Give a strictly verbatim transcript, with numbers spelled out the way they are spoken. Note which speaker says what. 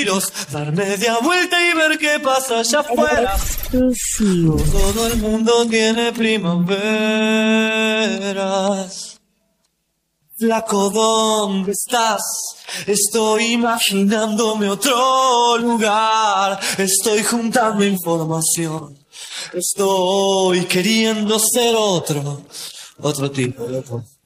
Speaker 1: dar media vuelta y ver qué pasa allá afuera.
Speaker 2: Exclusivo.
Speaker 1: Todo el mundo tiene primaveras. Flaco, ¿dónde estás? Estoy imaginándome otro lugar. Estoy juntando información. Estoy queriendo ser otro, otro tipo de otro.